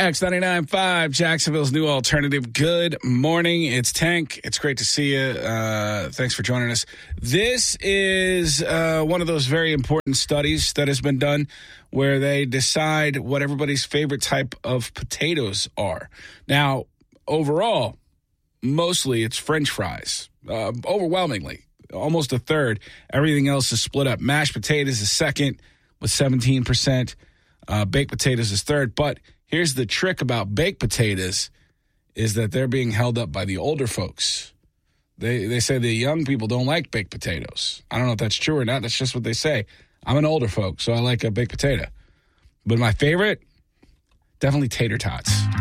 X99.5, Jacksonville's new alternative. Good morning. It's Tank. It's great to see you. Thanks for joining us. This is one of those very important studies that has been done where they decide what everybody's favorite type of potatoes are. Now, overall, mostly it's French fries. Overwhelmingly, almost a third. Everything else is split up. Mashed potatoes is second with 17%. Baked potatoes is third. But here's the trick about baked potatoes is that they're being held up by the older folks. They say the young people don't like baked potatoes. I don't know if that's true or not. That's just what they say. I'm an older folk, so I like a baked potato. But my favorite, definitely tater tots.